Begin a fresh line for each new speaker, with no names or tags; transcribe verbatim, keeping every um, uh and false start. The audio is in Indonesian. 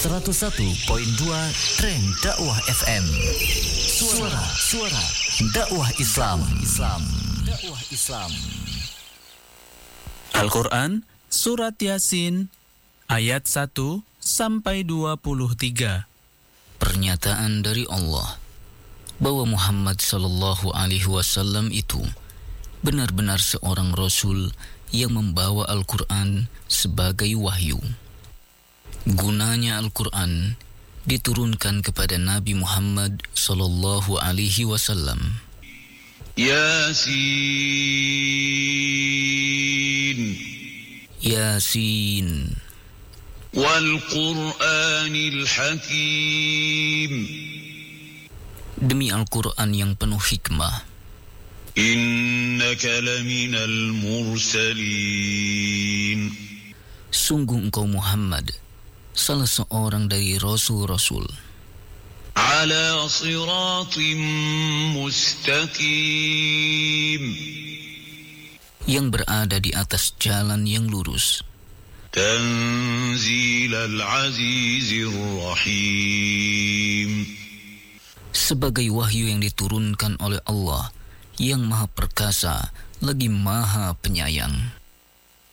seratus satu koma dua Trend Dakwah F M. Suara Suara Dakwah Islam. Islam. Dakwah Islam.
Al-Quran Surat Yasin ayat satu sampai dua puluh tiga.
Pernyataan dari Allah bahwa Muhammad sallallahu alaihi wasallam itu benar-benar seorang Rasul yang membawa Al-Quran sebagai wahyu. Gunanya Al-Quran diturunkan kepada Nabi Muhammad sallallahu alaihi wasallam.
Yasin
Yasin
wal Qur'anil Hakim.
Demi Al-Quran yang penuh hikmah.
Innaka laminal mursalin.
Sungguh engkau Muhammad salah seorang dari rasul-rasul.
Ala siratim mustaqim.
Yang berada di atas jalan yang lurus.
Tanzilal azizir rahim.
Sebagai wahyu yang diturunkan oleh Allah yang Maha Perkasa lagi Maha Penyayang.